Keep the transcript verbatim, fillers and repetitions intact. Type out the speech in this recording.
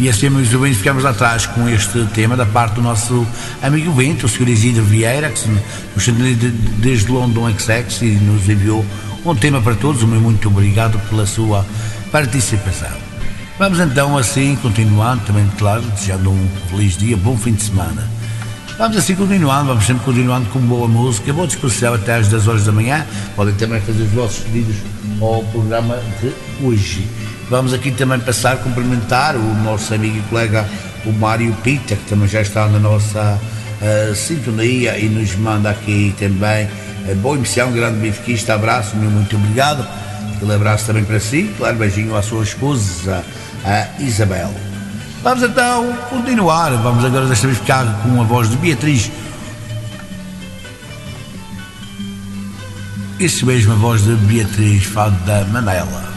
E assim, meus ouvintes, ficamos lá atrás com este tema da parte do nosso amigo Vento, o senhor Isidro Vieira, que nos sentiu desde London X X e nos enviou um tema para todos. Muito obrigado pela sua participação. Vamos então assim, continuando, também, claro, desejando um feliz dia, bom fim de semana. Vamos assim continuando, vamos sempre continuando com boa música, boa disposição até às dez horas da manhã. Podem também fazer os vossos pedidos ao programa de hoje. Vamos aqui também passar a cumprimentar o nosso amigo e colega, o Mário Pita, que também já está na nossa uh, sintonia e nos manda aqui também uh, boa emissão, um grande benfiquista, abraço, meu muito obrigado. Aquele abraço também para si, claro, beijinho à sua esposa, a Isabel. Vamos então continuar, vamos agora desta vez ficar com a voz de Beatriz. Isso mesmo, a voz de Beatriz Fado da Manela.